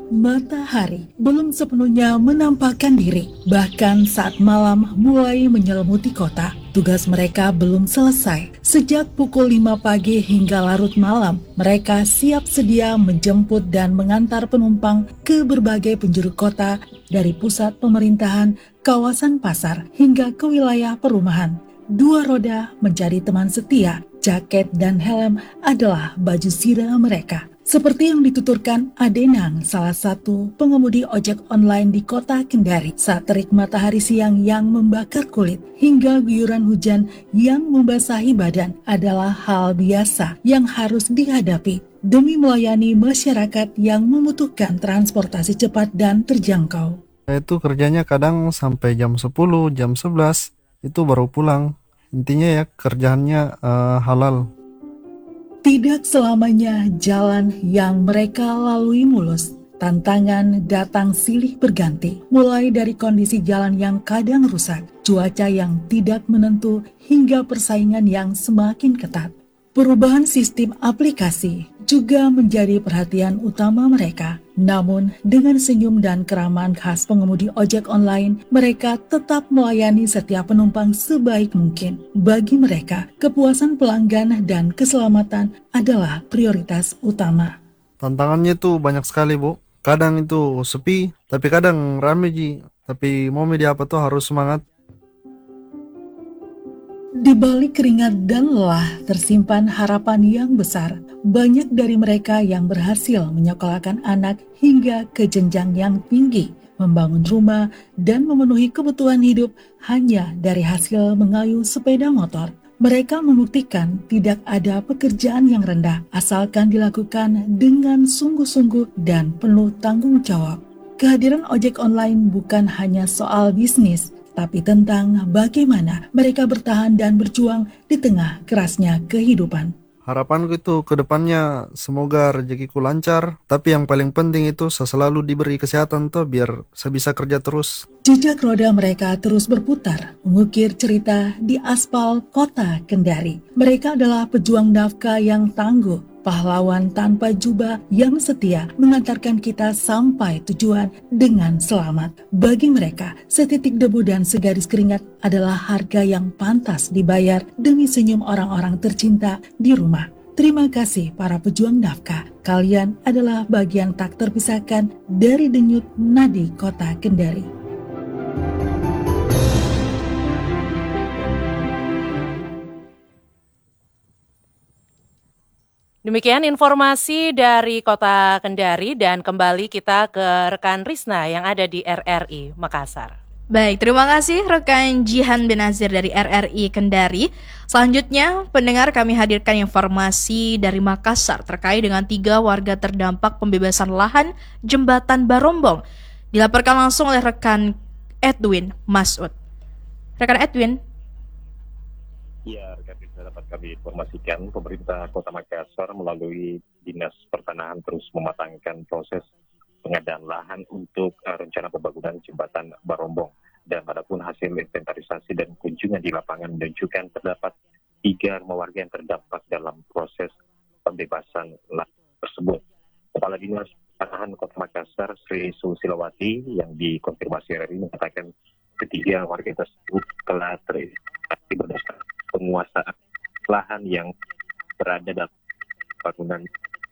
Matahari belum sepenuhnya menampakkan diri. Bahkan saat malam mulai menyelimuti kota, tugas mereka belum selesai. Sejak pukul 5 pagi hingga larut malam, mereka siap sedia menjemput dan mengantar penumpang ke berbagai penjuru kota, dari pusat pemerintahan, kawasan pasar, hingga ke wilayah perumahan. Dua roda menjadi teman setia. Jaket dan helm adalah baju sirah mereka. Seperti yang dituturkan Adenang, salah satu pengemudi ojek online di kota Kendari, saat terik matahari siang yang membakar kulit hingga guyuran hujan yang membasahi badan adalah hal biasa yang harus dihadapi demi melayani masyarakat yang membutuhkan transportasi cepat dan terjangkau. Saya itu kerjanya kadang sampai jam 10, jam 11, itu baru pulang. Intinya ya kerjaannya halal. Tidak selamanya jalan yang mereka lalui mulus. Tantangan datang silih berganti, mulai dari kondisi jalan yang kadang rusak, cuaca yang tidak menentu, hingga persaingan yang semakin ketat. Perubahan sistem aplikasi juga menjadi perhatian utama mereka. Namun, dengan senyum dan keramaan khas pengemudi ojek online, mereka tetap melayani setiap penumpang sebaik mungkin. Bagi mereka, kepuasan pelanggan dan keselamatan adalah prioritas utama. Tantangannya tuh banyak sekali, Bu. Kadang itu sepi, tapi kadang rame, Ji. Tapi mau media apa tuh harus semangat. Di balik keringat dan lelah tersimpan harapan yang besar. Banyak dari mereka yang berhasil menyekolahkan anak hingga ke jenjang yang tinggi, membangun rumah, dan memenuhi kebutuhan hidup hanya dari hasil mengayuh sepeda motor. Mereka membuktikan tidak ada pekerjaan yang rendah asalkan dilakukan dengan sungguh-sungguh dan penuh tanggung jawab. Kehadiran ojek online bukan hanya soal bisnis, tapi tentang bagaimana mereka bertahan dan berjuang di tengah kerasnya kehidupan. Harapanku itu ke depannya semoga rezekiku lancar, tapi yang paling penting itu saya selalu diberi kesehatan tuh biar saya bisa kerja terus. Jejak roda mereka terus berputar, mengukir cerita di aspal kota Kendari. Mereka adalah pejuang nafkah yang tangguh, pahlawan tanpa jubah yang setia mengantarkan kita sampai tujuan dengan selamat. Bagi mereka, setitik debu dan segaris keringat adalah harga yang pantas dibayar demi senyum orang-orang tercinta di rumah. Terima kasih para pejuang nafkah. Kalian adalah bagian tak terpisahkan dari denyut nadi kota Kendari. Demikian informasi dari Kota Kendari dan kembali kita ke rekan Risna yang ada di RRI Makassar. Baik, terima kasih rekan Jihan Benazir dari RRI Kendari. Selanjutnya, pendengar kami hadirkan informasi dari Makassar terkait dengan 3 warga terdampak pembebasan lahan Jembatan Barombong. Dilaporkan langsung oleh rekan Edwin Masud. Rekan Edwin. Ya, rekan bisa dapat kami informasikan pemerintah Kota Makassar melalui Dinas Pertanahan terus mematangkan proses pengadaan lahan untuk rencana pembangunan jembatan Barombong. Dan adapun hasil inventarisasi dan kunjungan di lapangan menunjukkan terdapat 3 rumah warga yang terdampak dalam proses pembebasan lahan tersebut. Kepala Dinas Pertanahan Kota Makassar, Sri Susilawati, yang dikonfirmasi RRI mengatakan ketiga warga tersebut telah teridentifikasi berdasarkan penguasaan lahan yang berada dalam bangunan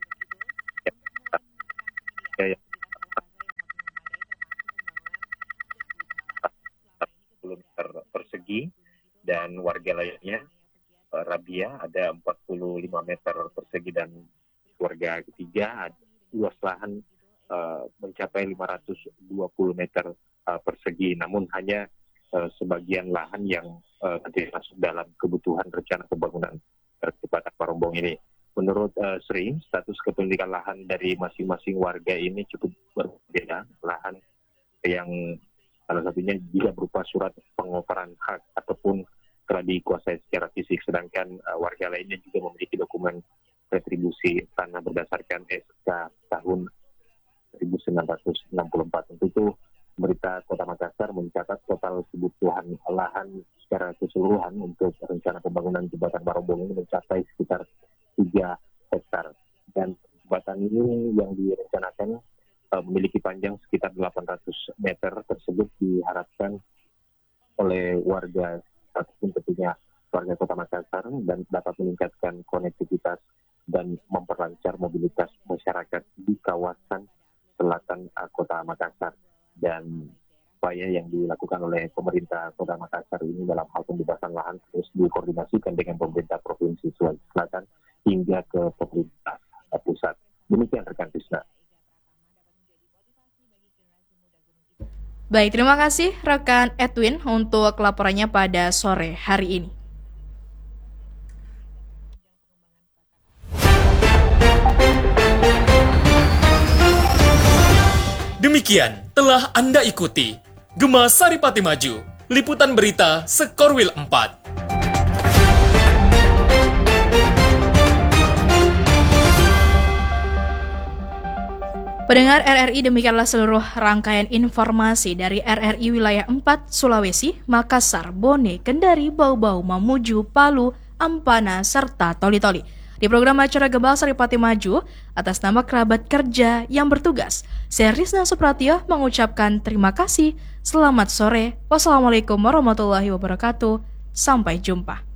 yang meter persegi, dan warga lainnya Rabia ada 45 meter persegi, dan warga ketiga luas lahan mencapai 520 meter persegi, namun hanya sebagian lahan yang nanti masuk dalam kebutuhan rencana pembangunan jembatan Barombong ini. Menurut Sri, status kepemilikan lahan dari masing-masing warga ini cukup berbeda. Lahan yang salah satunya juga berupa surat pengoperan hak ataupun telah dikuasai secara fisik, sedangkan warga lainnya juga memiliki dokumen retribusi tanah berdasarkan SK tahun 1964. Untuk itu, pemerintah Kota Makassar mencatat total kebutuhan lahan secara keseluruhan untuk rencana pembangunan jembatan Barombong ini mencapai sekitar 3 hektar. Dan jembatan ini yang direncanakan memiliki panjang sekitar 800 meter tersebut diharapkan oleh warga ataupun tentunya warga Kota Makassar dan dapat meningkatkan konektivitas dan memperlancar mobilitas masyarakat di kawasan selatan Kota Makassar. Dan upaya yang dilakukan oleh pemerintah Kota Makassar ini dalam hal pembebasan lahan terus dikoordinasikan dengan pemerintah Provinsi Sulawesi Selatan hingga ke pemerintah pusat. Demikian rekan Krisna. Baik, terima kasih rekan Edwin untuk laporannya pada sore hari ini. Demikian telah Anda ikuti Gema Saripati Maju, liputan berita Sekorwil 4. Pendengar RRI, demikianlah seluruh rangkaian informasi dari RRI Wilayah 4, Sulawesi, Makassar, Bone, Kendari, Bau-Bau, Mamuju, Palu, Ampana, serta Toli-Toli. Di program acara Gema Saripati Maju, atas nama kerabat kerja yang bertugas, saya Rizna Supratio mengucapkan terima kasih. Selamat sore. Wassalamualaikum warahmatullahi wabarakatuh. Sampai jumpa.